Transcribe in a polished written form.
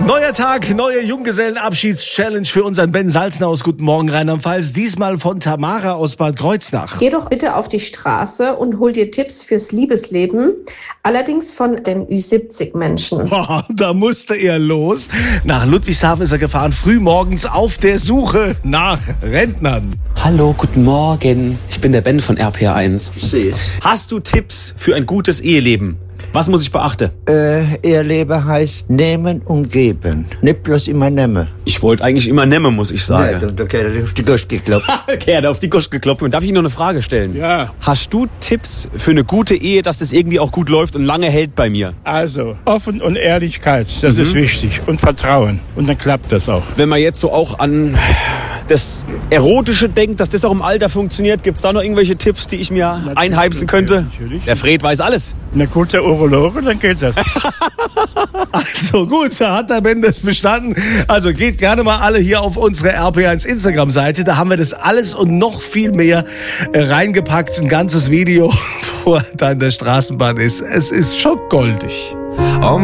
Neuer Tag, neue Junggesellenabschieds-Challenge für unseren Ben Salzner aus Guten Morgen Rheinland-Pfalz. Diesmal von Tamara aus Bad Kreuznach. Geh doch bitte auf die Straße und hol dir Tipps fürs Liebesleben. Allerdings von den Ü70-Menschen. Boah, da musste er los. Nach Ludwigshafen ist er gefahren, früh morgens auf der Suche nach Rentnern. Hallo, guten Morgen. Ich bin der Ben von RPR1. Süß. Hast du Tipps für ein gutes Eheleben? Was muss ich beachten? Eheleben heißt nehmen und geben. Nicht bloß immer nehmen. Ich wollte eigentlich immer nehmen, muss ich Ja, sagen. da hat auf die Gosch geklopft. Gerne auf die Gosch geklopft. Und darf ich Ihnen noch eine Frage stellen? Ja, Hast du Tipps für eine gute Ehe, dass das irgendwie auch gut läuft und lange hält bei mir? also Offen und Ehrlichkeit, das ist wichtig. Und Vertrauen. Und dann klappt das auch. Wenn man jetzt so auch an das Erotische denkt, dass das auch im Alter funktioniert, gibt's da noch irgendwelche Tipps, die ich mir einheimsen könnte? Natürlich. Der Fred weiß alles. Eine gute Urologe, dann geht das. Also gut, da hat der Ben das bestanden. Also geht gerne mal alle hier auf unsere RP1 Instagram-Seite. Da haben wir das alles und noch viel mehr reingepackt. Ein ganzes Video, wo er da in der Straßenbahn ist. Es ist schon goldig. Oh,